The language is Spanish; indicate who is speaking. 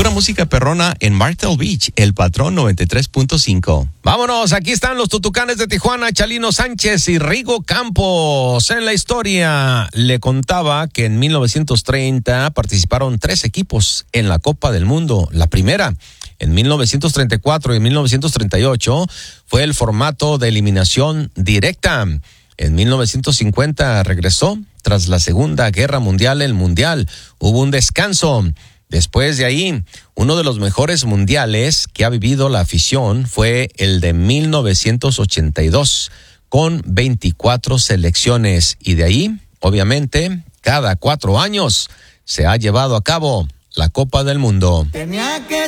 Speaker 1: Pura música perrona en Myrtle Beach, El Patrón 93.5.
Speaker 2: Vámonos, aquí están los Tutucanes de Tijuana, Chalino Sánchez y Rigo Campos. En la historia le contaba que en 1930 participaron 3 equipos en la Copa del Mundo. La primera, en 1934 y en 1938, fue el formato de eliminación directa. En 1950 regresó tras la Segunda Guerra Mundial el Mundial. Hubo un descanso. Después de ahí, uno de los mejores mundiales que ha vivido la afición fue el de 1982, con 24 selecciones. Y de ahí, obviamente, cada 4 años se ha llevado a cabo la Copa del Mundo.
Speaker 3: Tenía que